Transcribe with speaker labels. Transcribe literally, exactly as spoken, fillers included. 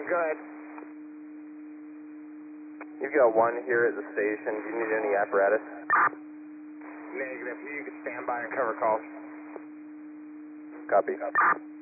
Speaker 1: go ahead.
Speaker 2: You've got one here at the station. Do you need any apparatus?
Speaker 1: Negative. You can stand by and cover calls.
Speaker 2: Copy.